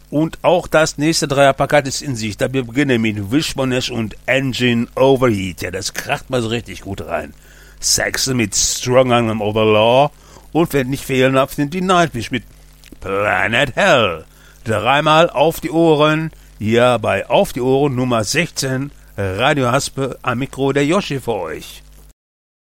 Und auch das nächste Dreierpaket ist in sich. Da wir beginnen mit Wishbone und Engine Overheat. Ja, das kracht mal so richtig gut rein. Saxon mit Strong Arm of the Law. Und wenn nicht fehlen darf, sind die Nightwish mit Planet Hell. Dreimal auf die Ohren. Hier bei Auf die Ohren Nummer 16. Radio Haspe am Mikro der Yoshi für euch.